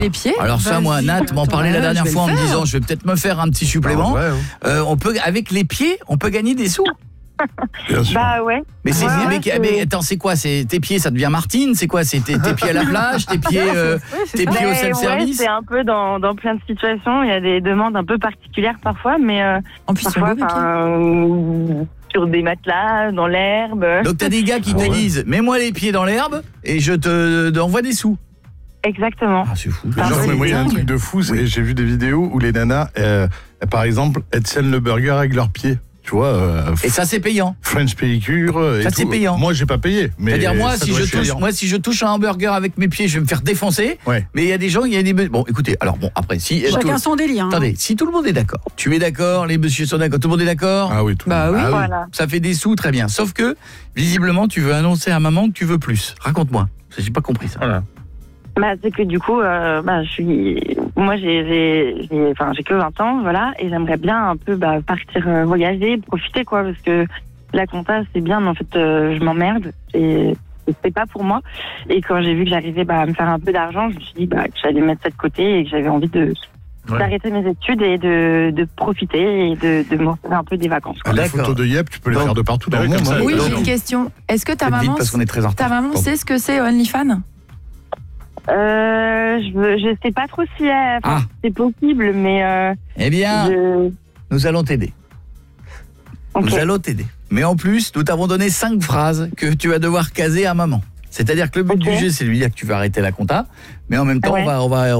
Les pieds. Alors ça, moi, Nat m'en parlait la dernière fois en me disant, je vais peut-être me faire un petit supplément. On peut, avec les pieds, on peut gagner des sous. Bah ouais. Mais c'est mais attends, c'est quoi? C'est tes pieds, ça devient Martine? C'est quoi? C'est tes pieds à la plage, tes pieds au self-service? C'est un peu dans plein de situations. Il y a des demandes un peu particulières parfois, mais en plus parfois, sur des matelas, dans l'herbe. Donc t'as des gars qui te disent, mets-moi les pieds dans l'herbe et je te envoie des sous. Exactement. Ah, c'est fou. Mais moi, il y a un truc de fou. J'ai vu des vidéos où les nanas, par exemple, elles tiennent le burger avec leurs pieds. Tu vois, et ça c'est payant. French pédicure et ça c'est payant. Moi j'ai pas payé, mais c'est-à-dire moi si je touche un hamburger avec mes pieds, je vais me faire défoncer. Ouais. Mais il y a des gens, bon écoutez, alors bon après si chacun son délire. Attendez, si tout le monde est d'accord. Tu es d'accord, les messieurs sont d'accord, tout le monde est d'accord? Ah oui, tout le monde. Oui. Voilà. Ça fait des sous, très bien. Sauf que visiblement, tu veux annoncer à maman que tu veux plus. Raconte-moi. J'ai pas compris ça. Voilà. Bah c'est que du coup moi j'ai que 20 ans, voilà, et j'aimerais bien un peu partir voyager, profiter quoi, parce que la compta c'est bien, mais en fait je m'emmerde et c'est pas pour moi. Et quand j'ai vu que j'arrivais à me faire un peu d'argent, je me suis dit que j'allais mettre ça de côté et que j'avais envie d'arrêter mes études et de profiter et de me faire un peu des vacances. Les photos de Yep, tu peux les faire de partout dans le monde. Oui, j'ai une question. Est-ce que ta maman sait ce que c'est OnlyFans? Je sais pas trop si c'est possible, mais eh bien, nous allons t'aider. Okay. Nous allons t'aider. Mais en plus, nous t'avons donné 5 phrases que tu vas devoir caser à maman. C'est-à-dire que le but du jeu, c'est de lui dire que tu vas arrêter la compta, mais en même temps, on va